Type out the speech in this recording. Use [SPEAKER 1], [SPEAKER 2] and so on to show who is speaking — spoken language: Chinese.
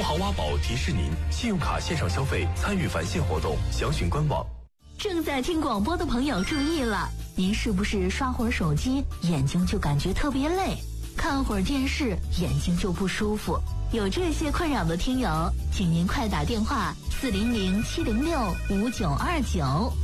[SPEAKER 1] 富豪挖宝提示您：信用卡线上消费参与返现活动，详询官网。
[SPEAKER 2] 正在听广播的朋友注意了，您是不是刷会儿手机，眼睛就感觉特别累？看会儿电视，眼睛就不舒服？有这些困扰的听友，请您快打电话400-706-5929